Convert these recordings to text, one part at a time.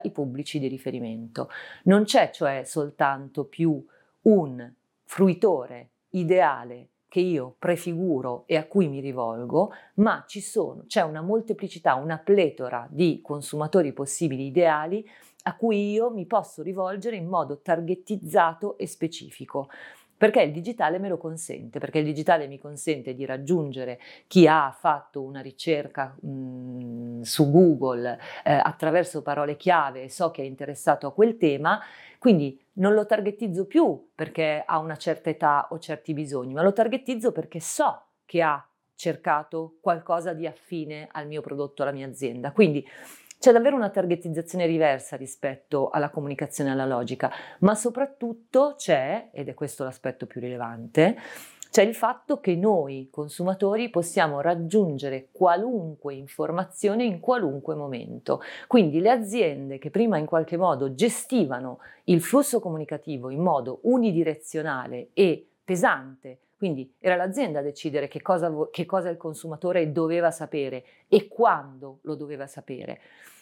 i pubblici di riferimento. Non c'è cioè soltanto più un fruitore ideale che io prefiguro e a cui mi rivolgo, ma c'è una molteplicità, una pletora di consumatori possibili ideali a cui io mi posso rivolgere in modo targettizzato e specifico. Perché il digitale me lo consente, perché il digitale mi consente di raggiungere chi ha fatto una ricerca su Google attraverso parole chiave e so che è interessato a quel tema, quindi non lo targettizzo più perché ha una certa età o certi bisogni, ma lo targettizzo perché so che ha cercato qualcosa di affine al mio prodotto, alla mia azienda. Quindi c'è davvero una targettizzazione diversa rispetto alla comunicazione analogica, ma soprattutto c'è, ed è questo l'aspetto più rilevante, c'è il fatto che noi consumatori possiamo raggiungere qualunque informazione in qualunque momento. Quindi le aziende che prima in qualche modo gestivano il flusso comunicativo in modo unidirezionale e pesante, quindi era l'azienda a decidere che cosa il consumatore doveva sapere e quando lo doveva sapere.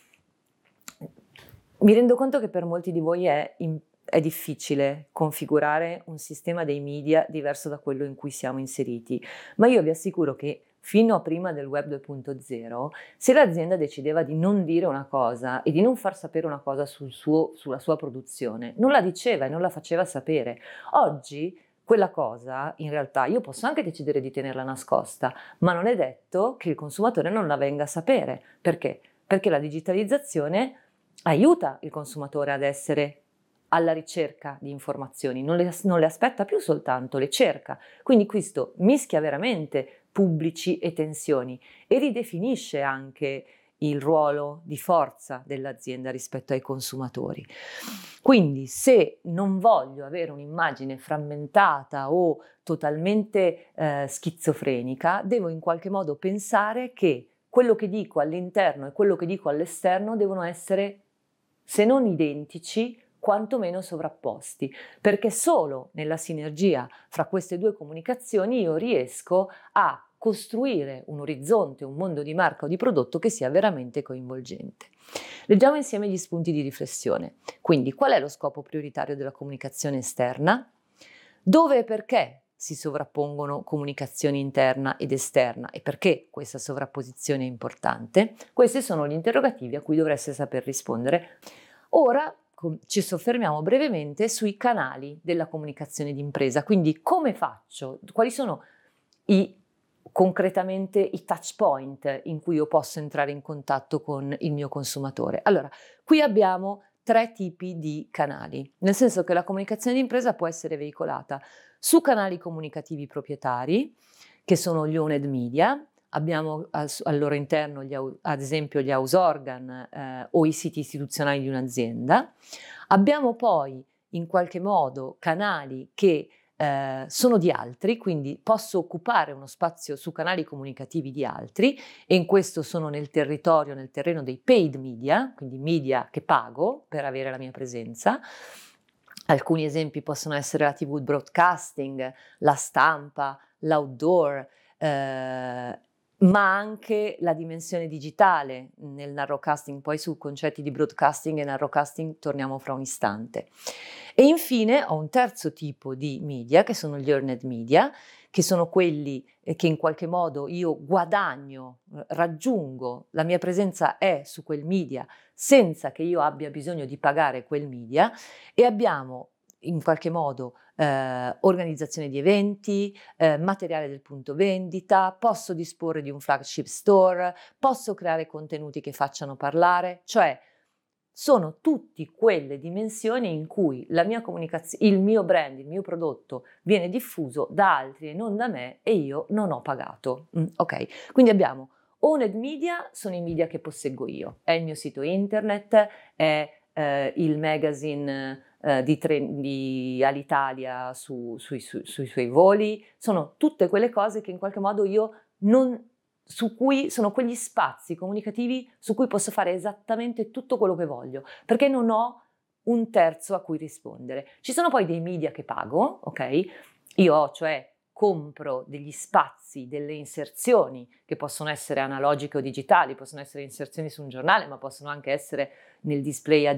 Mi rendo conto che per molti di voi è difficile configurare un sistema dei media diverso da quello in cui siamo inseriti, ma io vi assicuro che fino a prima del web 2.0, se l'azienda decideva di non dire una cosa e di non far sapere una cosa sulla sua produzione, non la diceva e non la faceva sapere. Oggi quella cosa, in realtà, io posso anche decidere di tenerla nascosta, ma non è detto che il consumatore non la venga a sapere. Perché? Perché la digitalizzazione aiuta il consumatore ad essere alla ricerca di informazioni, non le aspetta più soltanto, le cerca. Quindi questo mischia veramente pubblici e tensioni e ridefinisce anche il ruolo di forza dell'azienda rispetto ai consumatori. Quindi se non voglio avere un'immagine frammentata o totalmente schizofrenica, devo in qualche modo pensare che quello che dico all'interno e quello che dico all'esterno devono essere, se non identici, quantomeno sovrapposti, perché solo nella sinergia fra queste due comunicazioni io riesco a costruire un orizzonte, un mondo di marca o di prodotto che sia veramente coinvolgente. Leggiamo insieme gli spunti di riflessione. Quindi, qual è lo scopo prioritario della comunicazione esterna? Dove e perché si sovrappongono comunicazione interna ed esterna e perché questa sovrapposizione è importante? Questi sono gli interrogativi a cui dovreste saper rispondere. Ora ci soffermiamo brevemente sui canali della comunicazione d'impresa, quindi come faccio, quali sono concretamente i touch point in cui io posso entrare in contatto con il mio consumatore. Allora, qui abbiamo 3 tipi di canali, nel senso che la comunicazione d'impresa può essere veicolata su canali comunicativi proprietari, che sono gli owned media. Abbiamo al loro interno ad esempio gli house organ o i siti istituzionali di un'azienda. Abbiamo poi in qualche modo canali che sono di altri, quindi posso occupare uno spazio su canali comunicativi di altri e in questo sono nel terreno dei paid media, quindi media che pago per avere la mia presenza. Alcuni esempi possono essere la TV broadcasting, la stampa, l'outdoor, ma anche la dimensione digitale nel narrowcasting. Poi su concetti di broadcasting e narrowcasting torniamo fra un istante. E infine ho un terzo tipo di media che sono gli earned media, che sono quelli che in qualche modo io guadagno, raggiungo, la mia presenza è su quel media senza che io abbia bisogno di pagare quel media, e abbiamo in qualche modo organizzazione di eventi, materiale del punto vendita, posso disporre di un flagship store, posso creare contenuti che facciano parlare, cioè sono tutte quelle dimensioni in cui la mia comunicazione, il mio brand, il mio prodotto viene diffuso da altri e non da me e io non ho pagato. Ok, quindi abbiamo owned media, sono i media che posseggo io, è il mio sito internet, è il magazine di Alitalia sui suoi voli, sono tutte quelle cose che in qualche modo io non su cui sono quegli spazi comunicativi su cui posso fare esattamente tutto quello che voglio, perché non ho un terzo a cui rispondere. Ci sono poi dei media che pago, ok? Io ho cioè compro degli spazi, delle inserzioni che possono essere analogiche o digitali, possono essere inserzioni su un giornale, ma possono anche essere nel display